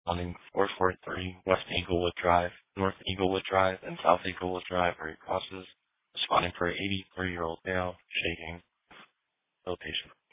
responding 443 West Eaglewood Drive, North Eaglewood Drive, and South Eaglewood Drive where he crosses, responding for an 83-year-old male, shaking, location.